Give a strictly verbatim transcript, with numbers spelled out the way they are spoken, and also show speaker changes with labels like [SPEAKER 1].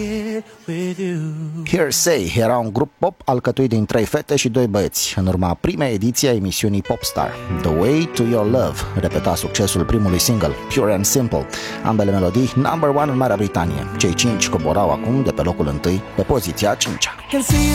[SPEAKER 1] Hearsay era un grup pop alcătuit din trei fete și doi băieți, în urma primei ediții a emisiunii Popstar. The Way to Your Love repeta succesul primului single, Pure and Simple, ambele melodii number one în Marea Britanie. Cei cinci coborau acum de pe locul întâi pe poziția a cincea.